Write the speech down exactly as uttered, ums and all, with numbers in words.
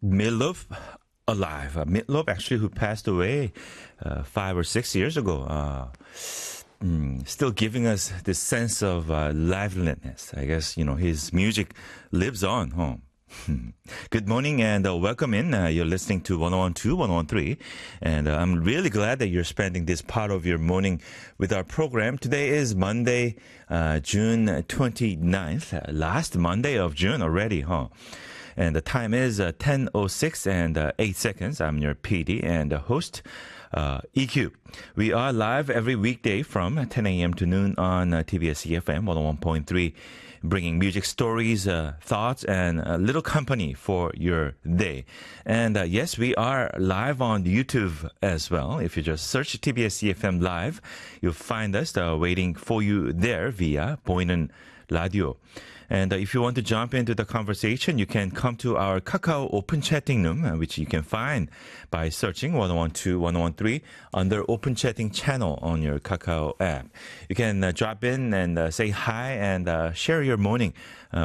Meatloaf alive. Uh, Meatloaf, actually, who passed away uh, five or six years ago. Uh, mm, still giving us this sense of uh, liveliness. I guess, you know, his music lives on. Huh? Good morning and uh, welcome in. Uh, you're listening to one oh one two, one oh one three. And uh, I'm really glad that you're spending this part of your morning with our program. Today is Monday, uh, June twenty-ninth. Uh, last Monday of June already, huh? And the time is uh, ten oh six and uh, eight seconds. I'm your P D and uh, host, uh, E Q. We are live every weekday from ten a.m. to noon on uh, T B S E F M one oh one point three, bringing music stories, uh, thoughts, and a little company for your day. And uh, yes, we are live on YouTube as well. If you just search T B S E F M Live, you'll find us uh, waiting for you there via 보이는 라디오. And uh, if you want to jump into the conversation, you can come to our Kakao Open Chatting Room, uh, which you can find by searching one oh one two, one oh one three under Open Chatting channel on your Kakao app. You can uh, drop in and uh, say hi and uh, share your morning uh,